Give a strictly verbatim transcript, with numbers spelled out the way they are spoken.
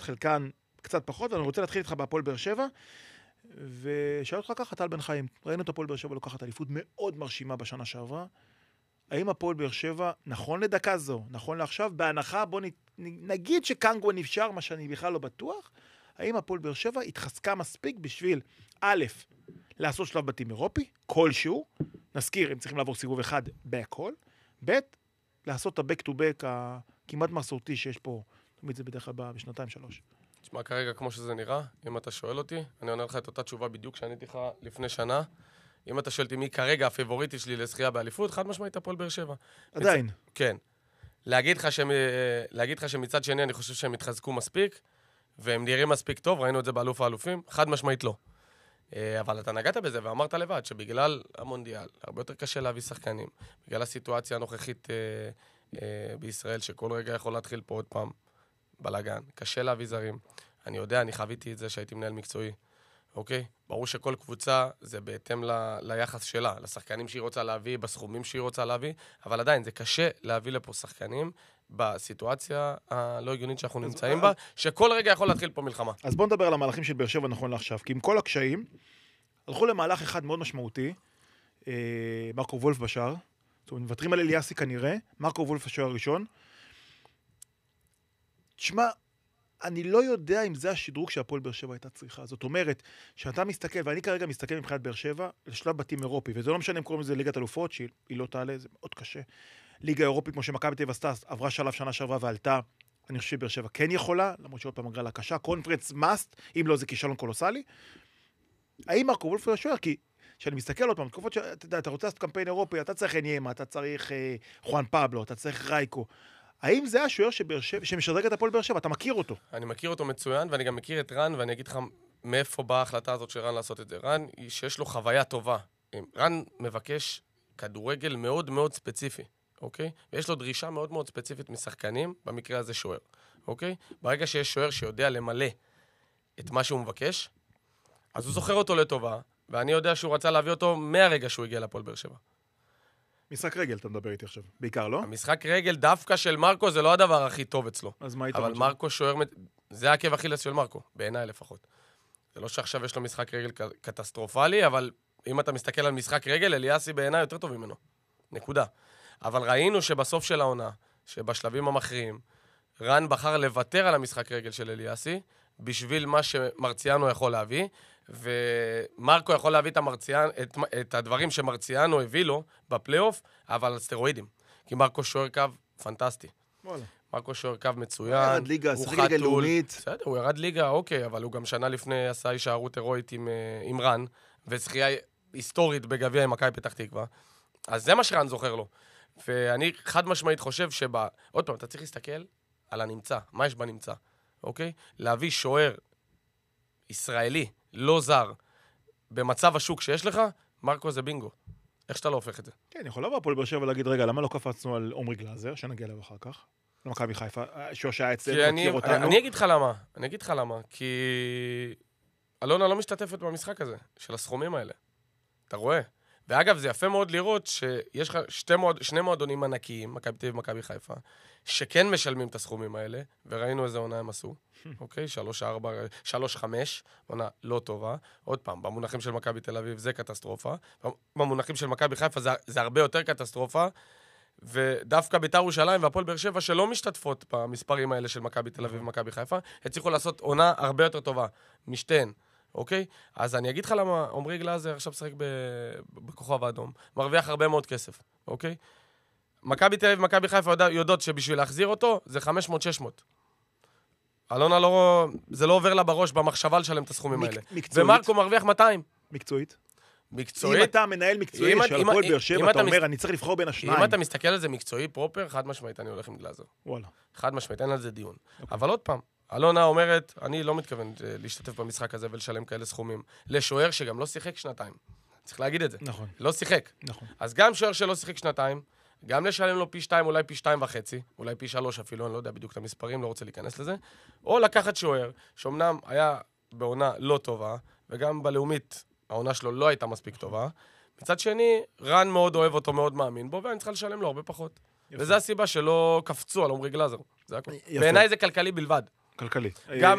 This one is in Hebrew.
חלקן קצת פחות, ואני רוצה להתחיל איתך בהפועל באר שבע, ושאל אותך ככה, טל בן חיים, ראינו את הפועל באר שבע לוקחת אליפות מאוד מרשימה בשנה שעברה, האם הפועל באר שבע, נכון לדקה זו, נכון לעכשיו, בהנחה, בוא נגיד שקנגו נפשר, מה שאני בכלל לא בטוח, האם הפועל באר שבע התחזקה מספיק בשביל, א', לעשות שלב בתים אירופי, כלשהו, נזכיר, הם צריכים לעבור סיבוב אחד בהכל, ב', לעשות את ה-back to back הכמעט מסורתי שיש פה, תמיד זה בדרך כלל בשנתיים שלוש. תשמע, כרגע כמו שזה נראה, אם אתה שואל אותי, אני עונה לך את אותה תשובה בדיוק שעניתי לך לפני שנה, אם אתה שואל אותי מי כרגע הפייבוריטי שלי לזכייה באליפות, חד משמעית הפועל באר שבע. עדיין. מצ... כן. להגיד לך, שמ... להגיד לך שמצד שני אני חושב שהם התחזקו מספיק, והם נראים מספיק טוב, ראינו את זה באלוף האלופים, חד משמעית לא. אבל אתה נגעת בזה ואמרת לבד שבגלל המונדיאל, הרבה יותר קשה להביא שחקנים, בגלל הסיטואציה הנוכחית אה, אה, בישראל, שכל רגע יכול להתחיל פה עוד פעם בלגן, קשה להביא זרים. אני יודע, אני חוויתי את זה שהייתי מנהל מקצועי, אוקיי? ברור שכל קבוצה זה בהתאם ל, ליחס שלה, לשחקנים שהיא רוצה להביא, בסכומים שהיא רוצה להביא, אבל עדיין זה קשה להביא לפה שחקנים בסיטואציה הלא הגיונית שאנחנו נמצאים בה, שכל רגע יכול להתחיל פה מלחמה. אז בוא נדבר על המהלכים של באר שבע נכון לעכשיו, כי עם כל הקשיים, הלכו למהלך אחד מאוד משמעותי, מרקו וולף בשער, זאת אומרת, מוותרים על אליאסי כנראה, מרקו וולף השוער הראשון. תשמע, אני לא יודע אם זה השדרוג שהפועל באר שבע הייתה צריכה. זאת אומרת, שאתה מסתכל, ואני כרגע מסתכל מבחינת באר שבע, לשלב בתים אירופי, וזה לא משנה אם קוראים לזה ליגת אלופות, שהיא לא תעלה, זה מאוד קשה. ליגה אירופית, כמו שמכבי תל אביב עשתה, עברה שלב שנה שעברה ועלתה, אני חושב שבאר שבע כן יכולה, למרות שעוד פעם הגרלה קשה, קונפרנס מאסט, אם לא זה כישלון קולוסלי. האם מרקו וולף הוא השוער? כי כשאני מסתכל עוד פעם, תקופות שאתה יודע, אתה רוצה לעשות קמפיין אירופי, אתה צריך אניימה, אתה צריך אה, חואן פאבלו, אתה צריך רייקו. האם זה השוער שמשדרג את הפועל באר שבע? אתה מכיר אותו? אני מכיר אותו מצוין, ואני גם מכיר את רן, ואני אגיד לך מאיפה באה ההחלטה הזאת של רן לעשות את זה. רן, שיש לו חוויה טובה. רן מבקש כדורגל מאוד מאוד ספציפי, אוקיי? ויש לו דרישה מאוד מאוד ספציפית משחקנים, במקרה הזה שוער, אוקיי? ברגע שיש שוער שיודע למלא את מה שהוא מבקש, אז הוא זוכר אותו לטובה, ואני יודע שהוא רצה להביא אותו מהרגע שהוא הגיע לפועל באר שבע. משחק רגל, אתה מדבר איתי עכשיו. בעיקר, לא? המשחק רגל דווקא של מרקו זה לא הדבר הכי טוב אצלו. אז מה היית אבל מרקו שוער, זה העקב אכילס של מרקו, בעיניי לפחות. זה לא שעכשיו יש לו משחק רגל קטסטרופלי, אבל אם אתה מסתכל על משחק רגל, אליאסי בעיניי יותר טוב ממנו. נקודה. אבל ראינו שבסוף של העונה, שבשלבים המכריעים, רן בחר לוותר על המשחק רגל של אליאסי, בשביל מה שמרציאנו יכול להביא, ומרקו יכול להביא את, המרציאן, את, את הדברים שמרציאנו הביא לו בפלייאוף, אבל על סטרואידים. כי מרקו שוער קו פנטסטי. וואלה. מרקו שוער קו מצוין. הוא ירד ליגה, הוא ליגה לאומית. בסדר, הוא ירד ליגה, אוקיי, אבל הוא גם שנה לפני עשה הישארות הירואית עם, עם רן, וזכייה היסטורית בגביע עם מכבי פתח תקווה. אז זה מה שרן זוכר לו. ואני חד משמעית חושב שבה... עוד פעם, אתה צריך להסתכל על הנמצא, מה יש בנמצא, אוקיי? להביא שוער ישראלי, לא זר, במצב השוק שיש לך, מרקו זה בינגו. איך שאתה לא הופך את זה? כן, יכול לבוא הפועל באר שבע ולהגיד, רגע, למה לא קפצנו על עומרי גלאזר, שנגיע אליו אחר כך? למכבי חיפה, שוש היה אצלנו, מכיר אותנו. אני אגיד לך למה, אני אגיד לך למה, כי אלונה לא משתתפת במשחק הזה, של הסכומים האלה. אתה רואה? ואגב, זה יפה מאוד לראות שיש לך שתי מועד, שני מועדונים ענקיים, מכבי תל אביב ומכבי חיפה, שכן משלמים את הסכומים האלה, וראינו איזה עונה הם עשו, אוקיי? שלוש ארבע, שלוש חמש, עונה לא טובה. עוד פעם, במונחים של מכבי תל אביב זה קטסטרופה, במונחים של מכבי חיפה זה, זה הרבה יותר קטסטרופה, ודווקא בית"ר ירושלים והפועל באר שבע שלא משתתפות במספרים האלה של מכבי תל אביב ומכבי חיפה, הצליחו לעשות עונה הרבה יותר טובה, משתיהן. אוקיי? אז אני אגיד לך למה עומרי גלאזר עכשיו שחק בכוכב האדום. מרוויח הרבה מאוד כסף, אוקיי? מכבי תל אביב ומכבי חיפה יודעות שבשביל להחזיר אותו זה חמש מאות שש מאות. אלונה לא... זה לא עובר לה בראש במחשבה לשלם את הסכומים האלה. מקצועית. ומרקו מרוויח מאתיים. מקצועית. מקצועית. אם אתה מנהל מקצועי של הפועל באר שבע, אתה אומר, אני צריך לבחור בין השניים. אם אתה מסתכל על זה מקצועי פרופר, חד משמעית אני הולך עם גלאזר. וואלה. חד משמעית, אין על זה דיון. אבל עוד פעם, אלונה אומרת, אני לא מתכוון להשתתף במשחק הזה ולשלם כאלה סכומים. לשוער שגם לא שיחק שנתיים. צריך להגיד את זה. נכון. לא שיחק. נכון. אז גם שוער שלא שיחק שנתיים, גם לשלם לו פי שתיים, אולי פי שתיים וחצי, אולי פי שלוש אפילו, אני לא יודע בדיוק את המספרים, לא רוצה להיכנס לזה. או לקחת שוער, שאומנם היה בעונה לא טובה, וגם בלאומית העונה שלו לא הייתה מספיק טובה. מצד שני, רן מאוד אוהב אותו, מאוד מאמין בו, ואני צריכה לשלם לו הרבה פחות. יפה. וזו הסיבה שלא קפצו על עומרי גלאזר. בעיניי זה כלכלי בלבד. כלכלי. גם